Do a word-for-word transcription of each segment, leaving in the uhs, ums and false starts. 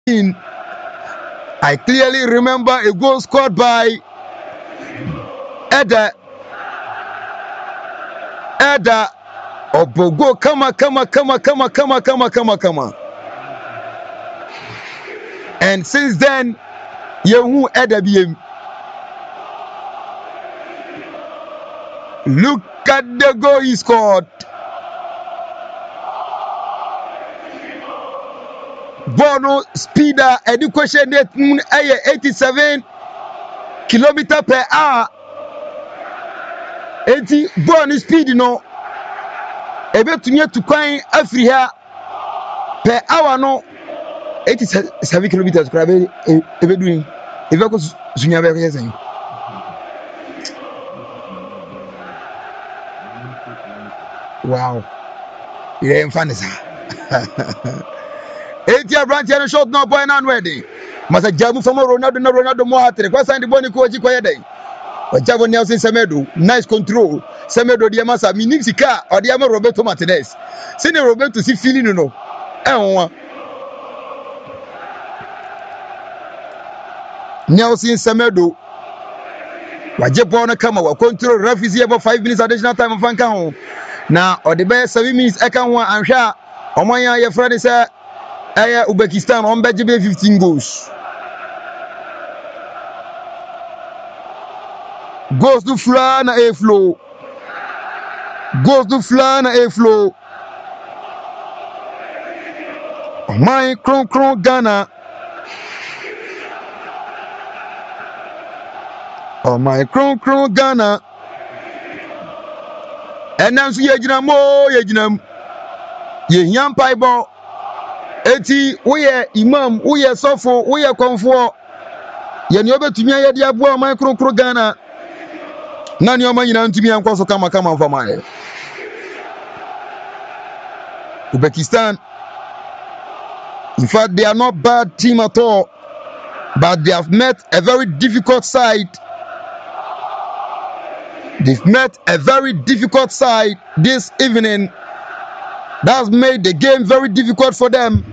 I clearly remember a goal scored by Eda. Eda Obogo, kama kama kama kama kama kama kama kama. And since then, Yehu Eda biem. Look at the goal he scored. Bono speeder education net eighty-seven kilometers per hour. eighty Bono speed no. Ebe tunye tukwan afri ha per hour no eighty-seven kilometers krabe ebe doing. Ebe ko sunya be ko yesen. Wow. Yeah, fanisa. eighty branch and shot no boy nan wedding. Masa jamu from Ronaldo na Ronaldo mo hatre. Kwa sandi boni ko ji kwa yedai. Wajabo Nelson Semedo, nice control. Semedo dia masa minim sika o dia ma Roberto Martinez. Sene Roberto si feeling no. Eh won. Nelson Semedo wajebo na kama wa control referee about five minutes additional time of fanka ho. Na o de be seven minutes e kan ho anhwa omonya ye frade say eh Uzbekistan on beje be fifteen goals. Goes to fly na a flow. Goes to fly na a flow. My cron cron Ghana. Oh my cron cron Ghana. And now so ye jina mo ye jina ye hiam pai bo. Eti woye imam, woye sofo, woye konfo. Ye ni obetumi ayede abo my cron cron Ghana. Nani oma nyina ntumi yankwaso kama kama mfama ye. Uzbekistan, in fact, they are not bad team at all, but they have met a very difficult side. They've met a very difficult side this evening. That's made the game very difficult for them.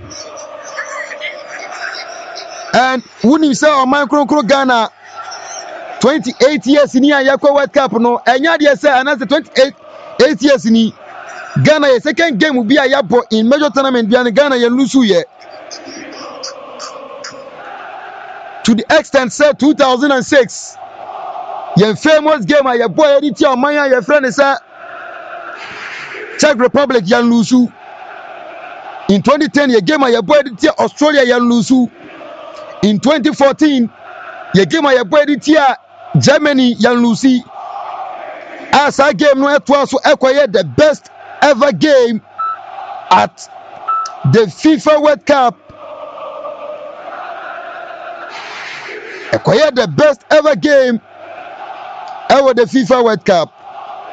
And when you say on micro Ghana, twenty-eight years in here, Yako World Cup, no, and you say another twenty-eight eight years in here. Ghana, your second game will be a yabo in major tournament behind Ghana, you lose ye. To the extent said two thousand six, your famous game, your boy, Edith, your Maya, your friend is a Czech Republic, you lose. In twenty ten, your game, your boy, Edith, Australia, you lose. In twenty fourteen, your game, your boy, Edith, Germany, you lose. As a game, no, it was acquired the best ever game at the FIFA World Cup. Acquired the best ever game ever the FIFA World Cup.